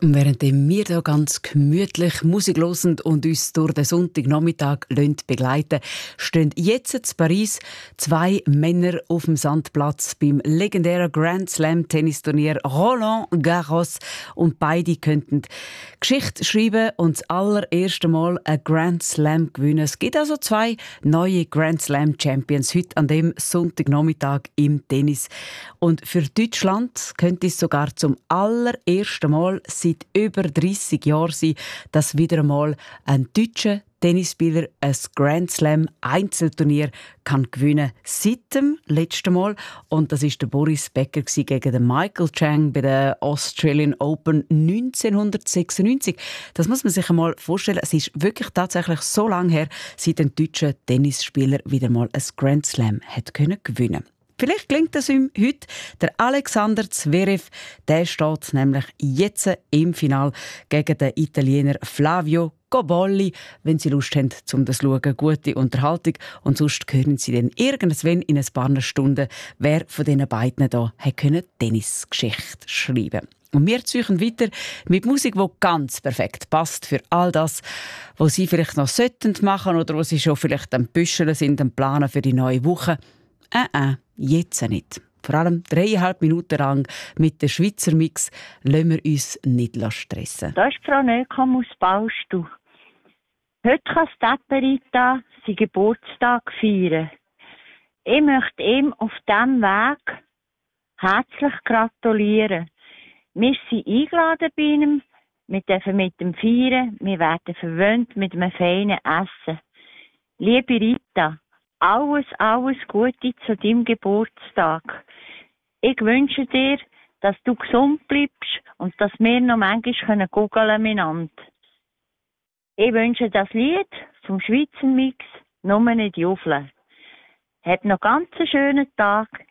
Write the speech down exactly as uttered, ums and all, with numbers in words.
Und während wir hier ganz gemütlich Musik hören und uns durch den Sonntagnachmittag begleiten, stehen jetzt in Paris zwei Männer auf dem Sandplatz beim legendären Grand Slam Tennisturnier Roland Garros und beide könnten Geschichte schreiben und das allererste Mal ein Grand Slam gewinnen. Es gibt also zwei neue Grand Slam Champions heute an dem Sonntagnachmittag im Tennis. Und für Deutschland könnte es sogar zum allerersten Mal seit über dreissig Jahren sein, dass wieder einmal ein deutscher Tennisspieler ein Grand Slam Einzelturnier kann gewinnen seit dem letzten Mal. Und das ist der Boris Becker gegen den Michael Chang bei der Australian Open neunzehnhundertsechsundneunzig. Das muss man sich einmal vorstellen. Es ist wirklich tatsächlich so lange her, seit ein deutscher Tennisspieler wieder mal ein Grand Slam hat können gewinnen. Vielleicht gelingt es ihm heute. Der Alexander Zverev, der steht nämlich jetzt im Finale gegen den Italiener Flavio Cobolli. Wenn Sie Lust haben, um das zu schauen, gute Unterhaltung. Und sonst hören Sie dann irgendwann in ein paar Stunden, wer von diesen beiden hier eine Tennisgeschichte schreiben. Und wir ziehen weiter mit Musik, die ganz perfekt passt für all das, was Sie vielleicht noch machen sollten oder was Sie schon vielleicht am Büscheln sind, am Planen für die neue Woche. Äh, äh, jetzt nicht. Vor allem dreieinhalb Minuten lang mit dem Schweizer Mix lassen wir uns nicht stressen. Da ist Frau Neukomm aus Baustu. Heute kann Stepperita seinen Geburtstag feiern. Ich möchte ihm auf diesem Weg herzlich gratulieren. Wir sind eingeladen bei ihm. Wir dürfen mit ihm feiern. Wir werden verwöhnt mit einem feinen Essen. Liebe Rita, alles, alles Gute zu deinem Geburtstag. Ich wünsche dir, dass du gesund bleibst und dass wir noch manchmal googeln miteinander. Ich wünsche das Lied vom Schweizer Mix nur nicht juffeln. Habt noch ganz einen schönen Tag.